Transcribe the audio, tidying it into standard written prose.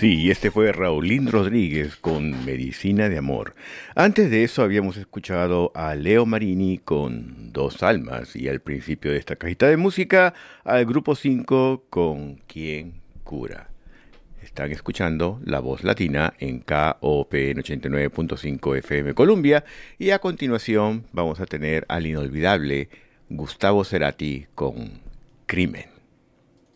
Sí, este fue Raulín Rodríguez con Medicina de Amor. Antes de eso habíamos escuchado a Leo Marini con Dos Almas y al principio de esta cajita de música al Grupo 5 con Quien Cura. Están escuchando La Voz Latina en KOP 89.5 FM Colombia y a continuación vamos a tener al inolvidable Gustavo Cerati con Crimen.